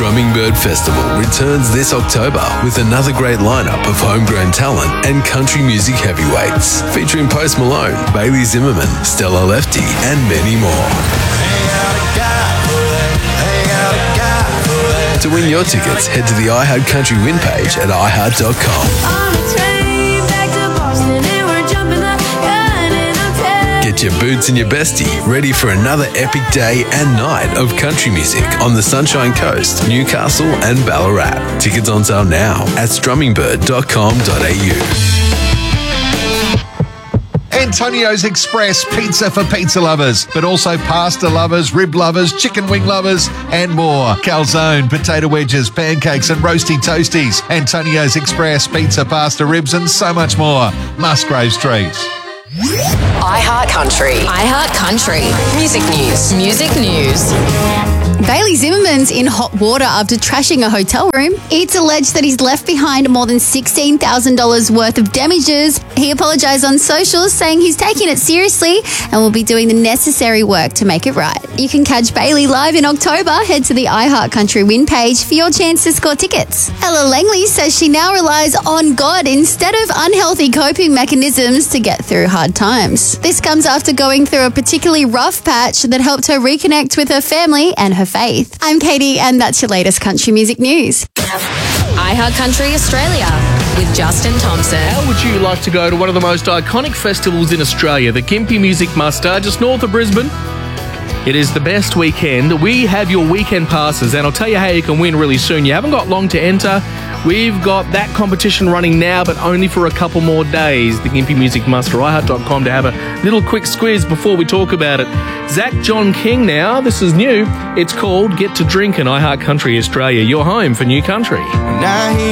Strumming Bird Festival returns this October with another great lineup of homegrown talent and country music heavyweights, featuring Post Malone, Bailey Zimmerman, Stella Lefty, and many more. To win your tickets, head to the iHeart Country Win page at iHeart.com. Get your boots and your bestie ready for another epic day and night of country music on the Sunshine Coast, Newcastle and Ballarat. Tickets on sale now at strummingbird.com.au. Antonio's Express pizza for pizza lovers, but also pasta lovers, rib lovers, chicken wing lovers, and more. Calzone, potato wedges, pancakes, and roasty toasties. Antonio's Express pizza, pasta, ribs, and so much more. Musgrave Street. iHeart Country. iHeart Country. Music news. Music news. Bailey Zimmerman's in hot water after trashing a hotel room. It's alleged that he's left behind more than $16,000 worth of damages. He apologised on socials, saying he's taking it seriously and will be doing the necessary work to make it right. You can catch Bailey live in October. Head to the iHeart Country Win page for your chance to score tickets. Ella Langley says she now relies on God instead of unhealthy coping mechanisms to get through hard times. This comes after going through a particularly rough patch that helped her reconnect with her family and her faith. I'm Katie, and that's your latest country music news. iHeart Country Australia with Justin Thompson. How would you like to go to one of the most iconic festivals in Australia, the Gympie Music Muster, just north of Brisbane? It is the best weekend. We have your weekend passes, and I'll tell you how you can win really soon. You haven't got long to enter. We've got that competition running now, but only for a couple more days. The Gympie Music Muster, iHeart.com to have a little quick squeeze before we talk about it. Zach John King now, this is new. It's called Get to Drink in iHeart Country Australia, your home for new country.